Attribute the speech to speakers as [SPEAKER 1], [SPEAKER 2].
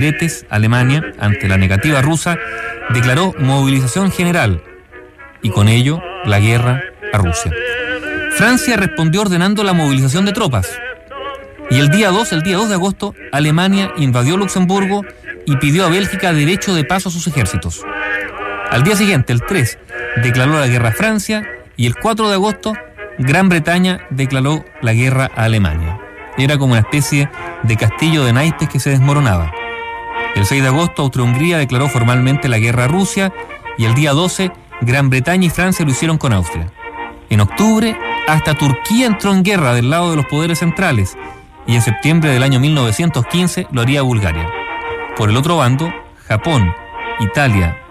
[SPEAKER 1] Sudetes, Alemania, ante la negativa rusa, declaró movilización general y con ello la guerra a Rusia. Francia respondió ordenando la movilización de tropas. Y el día 2 de agosto, Alemania invadió Luxemburgo y pidió a Bélgica derecho de paso a sus ejércitos. Al día siguiente, el 3, declaró la guerra a Francia y el 4 de agosto, Gran Bretaña declaró la guerra a Alemania. Era como una especie de castillo de naipes que se desmoronaba. El 6 de agosto, Austria-Hungría declaró formalmente la guerra a Rusia y el día 12, Gran Bretaña y Francia lo hicieron con Austria. En octubre, hasta Turquía entró en guerra del lado de los poderes centrales y en septiembre del año 1915 lo haría Bulgaria. Por el otro bando, Japón, Italia